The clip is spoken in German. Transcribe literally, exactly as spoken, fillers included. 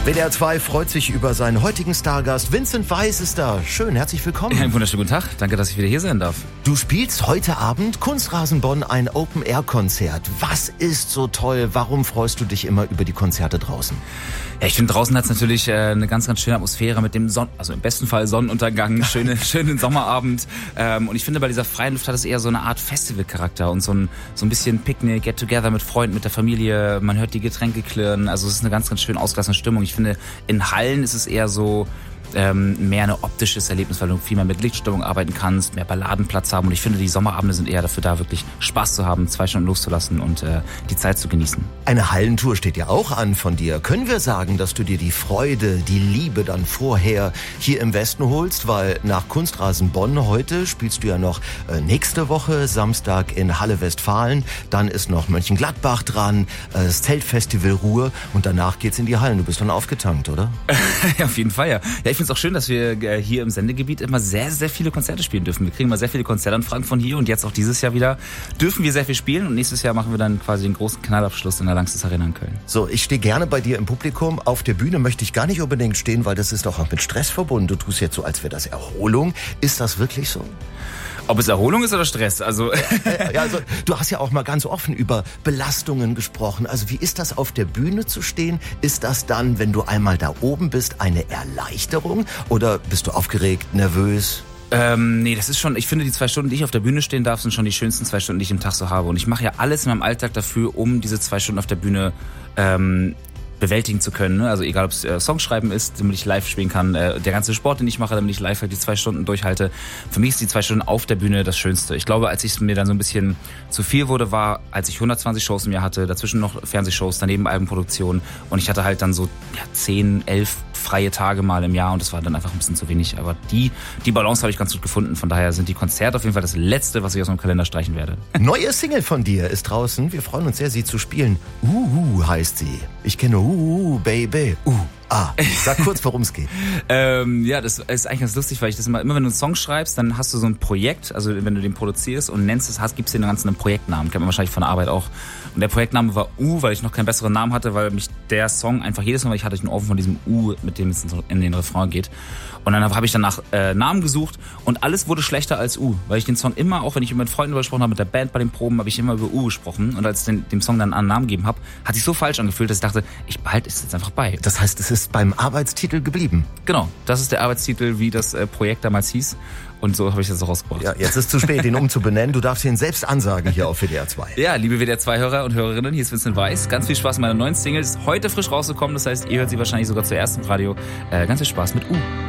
W D R zwei freut sich über seinen heutigen Stargast. Vincent Weiss ist da. Schön, herzlich willkommen. Einen wunderschönen guten Tag. Danke, dass ich wieder hier sein darf. Du spielst heute Abend Kunstrasen Bonn ein Open-Air-Konzert. Was ist so toll? Warum freust du dich immer über die Konzerte draußen? Ja, ich finde, draußen hat es natürlich äh, eine ganz, ganz schöne Atmosphäre mit dem Sonn, also im besten Fall Sonnenuntergang, schöne, schönen Sommerabend. Ähm, und ich finde, bei dieser freien Luft hat es eher so eine Art Festivalcharakter und so ein, so ein bisschen Picknick, Get-Together mit Freunden, mit der Familie. Man hört die Getränke klirren. Also es ist eine ganz, ganz schön ausgelassene Stimmung. Ich finde, in Hallen ist es eher so ähm, mehr ein optisches Erlebnis, weil du viel mehr mit Lichtstimmung arbeiten kannst, mehr Balladenplatz haben. Und ich finde, die Sommerabende sind eher dafür da, wirklich Spaß zu haben, zwei Stunden loszulassen und äh, die Zeit zu genießen. Eine Hallentour steht ja auch an von dir. Können wir sagen, dass du dir die Freude, die Liebe dann vorher hier im Westen holst? Weil nach Kunstrasen Bonn heute spielst du ja noch äh, nächste Woche Samstag in Halle Westfalen. Dann ist noch Mönchengladbach dran, äh, das Zeltfestival Ruhr und danach geht's in die Hallen. Du bist dann aufgetankt, oder? Ja, auf jeden Fall, ja. Ja, ich finde es auch schön, dass wir äh, hier im Sendegebiet immer sehr, sehr viele Konzerte spielen dürfen. Wir kriegen immer sehr viele Konzertanfragen von hier und jetzt auch dieses Jahr wieder dürfen wir sehr viel spielen und nächstes Jahr machen wir dann quasi den großen Knallabschluss in der Langsys Arena in Köln. So, ich stehe gerne bei dir im Publikum. Auf der Bühne möchte ich gar nicht unbedingt stehen, weil das ist doch auch mit Stress verbunden. Du tust jetzt so, als wäre das Erholung. Ist das wirklich so? Ob es Erholung ist oder Stress, also... ja, also du hast ja auch mal ganz offen über Belastungen gesprochen. Also wie ist das, auf der Bühne zu stehen? Ist das dann, wenn du einmal da oben bist, eine Erleichterung? Oder bist du aufgeregt, nervös? Ähm, nee, das ist schon, ich finde, die zwei Stunden, die ich auf der Bühne stehen darf, sind schon die schönsten zwei Stunden, die ich im Tag so habe. Und ich mache ja alles in meinem Alltag dafür, um diese zwei Stunden auf der Bühne ähm, bewältigen zu können. Also egal, ob es äh, Songschreiben ist, damit ich live spielen kann, äh, der ganze Sport, den ich mache, damit ich live halt die zwei Stunden durchhalte. Für mich ist die zwei Stunden auf der Bühne das Schönste. Ich glaube, als es mir dann so ein bisschen zu viel wurde, war, als ich hundertzwanzig Shows im Jahr hatte, dazwischen noch Fernsehshows, daneben Albenproduktion und ich hatte halt dann so ja, zehn, elf freie Tage mal im Jahr und das war dann einfach ein bisschen zu wenig. Aber die, die Balance habe ich ganz gut gefunden. Von daher sind die Konzerte auf jeden Fall das Letzte, was ich aus meinem Kalender streichen werde. Neue Single von dir ist draußen. Wir freuen uns sehr, sie zu spielen. Uhu heißt sie. Ich kenne Uhu, Baby. Uh. Ah, sag kurz, worum es geht. ähm, ja, das ist eigentlich ganz lustig, weil ich das immer, immer wenn du einen Song schreibst, dann hast du so ein Projekt, also wenn du den produzierst und nennst es, hast, gibst dir den ganzen einen Projektnamen, kennt man wahrscheinlich von der Arbeit auch. Und der Projektname war U, weil ich noch keinen besseren Namen hatte, weil mich der Song einfach jedes Mal, weil ich hatte einen Ofen von diesem U, mit dem es in den Refrain geht. Und dann habe ich danach äh, Namen gesucht und alles wurde schlechter als U, weil ich den Song immer, auch wenn ich mit Freunden darüber gesprochen habe, mit der Band bei den Proben, habe ich immer über U gesprochen. Und als ich den, dem Song dann einen Namen gegeben habe, hat sich so falsch angefühlt, dass ich dachte, ich behalte es jetzt einfach bei. Das heißt, es ist beim Arbeitstitel geblieben? Genau, das ist der Arbeitstitel, wie das äh, Projekt damals hieß. Und so habe ich das auch rausgebracht. Ja, jetzt ist zu spät, ihn umzubenennen. Du darfst ihn selbst ansagen hier auf W D R zwei. Ja, liebe W D R zwei-Hörer und Hörerinnen, hier ist Vincent Weiss. Ganz viel Spaß mit meiner neuen Single. Ist heute frisch rausgekommen, das heißt, ihr hört sie wahrscheinlich sogar zuerst im Radio. Äh, ganz viel Spaß mit U.